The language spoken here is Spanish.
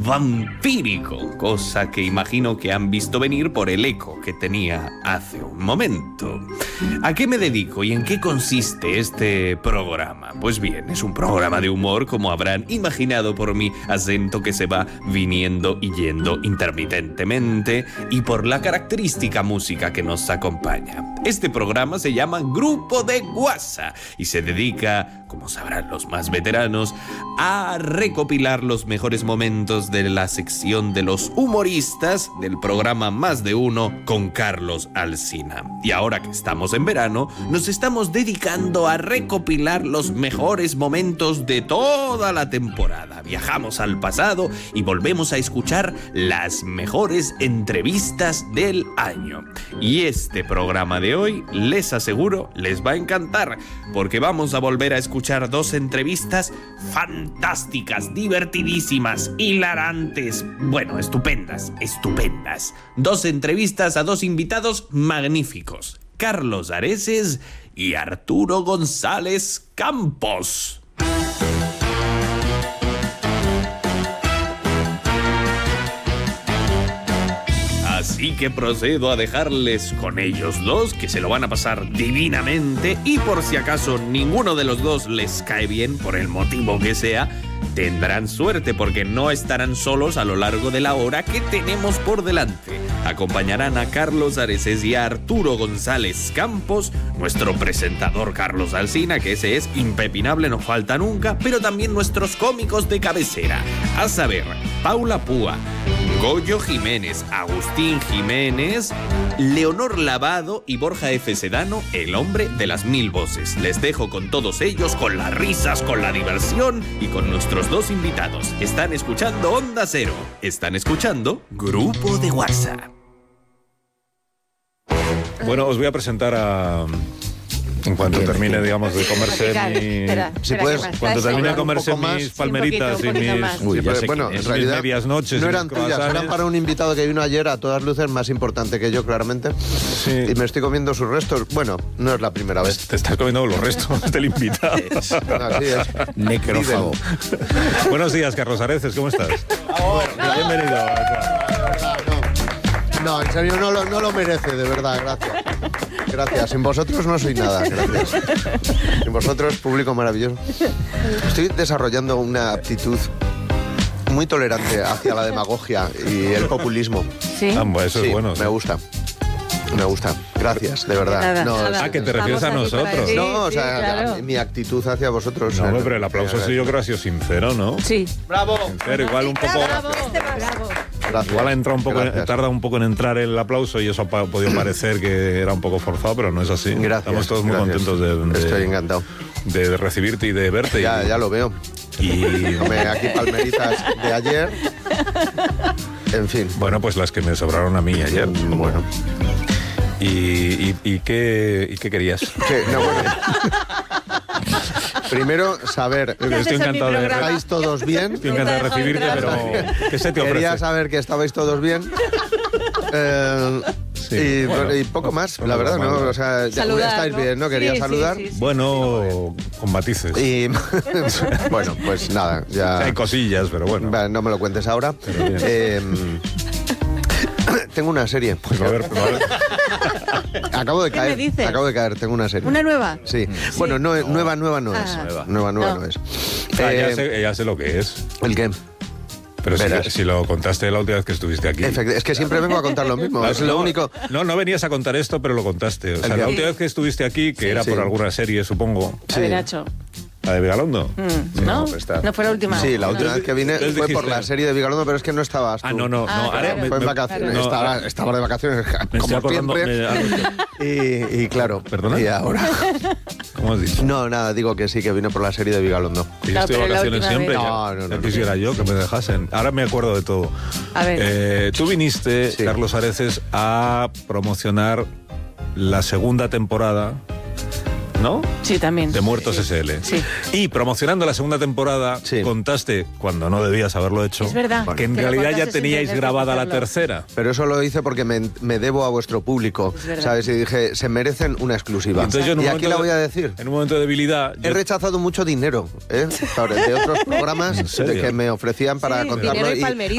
vampírico, cosa que imagino que han visto venir por el eco que tenía hace un momento. ¿A qué me dedico y en qué consiste este programa? Pues bien, es un programa de humor, como habrán imaginado por mi acento que se va viniendo y yendo intermitentemente y por la característica música que nos acompaña. Este programa se llama Grupo de Guasa y se dedica, como sabrán los más veteranos, a recopilar los mejores momentos de la sección de los humoristas del programa Más de Uno con Carlos Alsina. Y ahora que estamos en verano, nos estamos dedicando a recopilar los mejores momentos de toda la temporada. Viajamos al pasado y volvemos a escuchar las mejores entrevistas del año. Y este programa de hoy, les aseguro, les va a encantar, porque vamos a volver a escuchar dos entrevistas fantásticas, divertidísimas, hilarantes, bueno, estupendas. Dos entrevistas a dos invitados magníficos, Carlos Areces y Arturo González Campos. Así que procedo a dejarles con ellos dos, que se lo van a pasar divinamente, y por si acaso ninguno de los dos les cae bien, por el motivo que sea, tendrán suerte porque no estarán solos a lo largo de la hora que tenemos por delante. Acompañarán a Carlos Areces y a Arturo González Campos, nuestro presentador Carlos Alsina, que ese es impepinable, no falta nunca, pero también nuestros cómicos de cabecera, a saber, Paula Púa, Goyo Jiménez, Agustín Jiménez, Leonor Lavado y Borja F. Sedano, el hombre de las 1000 voces. Les dejo con todos ellos, con las risas, con la diversión y con nuestros dos invitados. Están escuchando Onda Cero. Están escuchando Grupo de WhatsApp. Bueno, os voy a presentar a... En cuanto termine, digamos, de comerse cuando termine de comerse mis palmeritas y mis... Uy, ya sé bueno, en realidad medias noches. No eran tuyas, eran para un invitado que vino ayer a todas luces más importante que yo, claramente. Sí. Y me estoy comiendo sus restos. Bueno, no es la primera vez. Te estás comiendo los restos del invitado. Así es. Necrófago. Buenos días, Carlos Areces, ¿cómo estás? Bienvenido. No, en serio, no lo merece, de verdad, gracias. Gracias, sin vosotros no soy nada, gracias. Sin vosotros, público maravilloso. Estoy desarrollando una aptitud muy tolerante hacia la demagogia y el populismo. ¿Sí? Eso es bueno. Me gusta. Me gusta. Gracias, de verdad. Nada. ¿Que te refieres a nosotros? No, o sea, claro. Mi actitud hacia vosotros. No, pero el aplauso sí, yo creo que ha sido sincero, ¿no? Sí. ¡Bravo! Sincero, igual un poco... Bravo. Gracias. Igual ha entrado un poco, Gracias. tarda un poco en entrar el aplauso y eso ha podido parecer que era un poco forzado, pero no es así. Gracias. Estamos todos muy contentos Estoy encantado. de recibirte y de verte. Ya lo veo. Y aquí palmeritas de ayer. En fin. bueno, pues las que me sobraron a mí ayer. Bueno. ¿Y qué querías? No, bueno. Primero, saber, Estoy encantado de ¿estáis todos bien? Estoy encantado de recibirte, pero ¿qué se te ofrece? Quería saber que estabais todos bien. Sí, y poco más, la verdad, ¿no? O sea, saludar, estáis ¿no? bien, ¿no? Quería saludar. Sí. Bueno, con matices. Y bueno, pues nada, ya... Hay cosillas, pero bueno. No me lo cuentes ahora. Tengo una serie. Pues a ver. Acabo de ¿Qué me dices? tengo una serie. ¿Una nueva? Sí. Bueno, nueva no es. Ah. Nueva no es. Ya sé lo que es. ¿El qué? Pero Verás. si lo contaste la última vez que estuviste aquí. Es que siempre vengo a contar lo mismo. Es lo único. No venías a contar esto, pero lo contaste. O sea, la última vez que estuviste aquí, que era por alguna serie, supongo. A ver, Nacho. ¿La de Vigalondo? ¿No? pues está. No fue la última. Sí, la última vez que vine Entonces fue dijiste- por la serie de Vigalondo, pero es que no estabas tú. No. Ahora claro. Fue en vacaciones. Claro. Estaba de vacaciones, Me estoy como acordando. siempre. Y claro. ¿Perdona? Y ahora. ¿Cómo has dicho? No, nada, digo que sí, que vine por la serie de Vigalondo. Que yo Claro, estoy de pero la vacaciones última siempre. vez. Ya No. quisiera yo que me dejasen. Ahora me acuerdo de todo. A ver. Tú viniste, Sí. Carlos Areces, a promocionar la segunda temporada, ¿no? Sí, también. De Muertos Sí. SL. Sí. Y promocionando la segunda temporada, Sí. contaste, cuando no debías haberlo hecho, Es verdad. que en Que lo realidad ya contaste sin teníais tener que grabada la hacerlo. tercera. Pero eso lo hice porque me debo a vuestro público, Es verdad. ¿sabes? Y dije, se merecen una exclusiva. Y entonces yo en un aquí momento la de- voy a decir. En un momento de debilidad... He rechazado mucho dinero, de otros programas ¿En serio? de que me ofrecían para Sí, contarlo. dinero y palmería.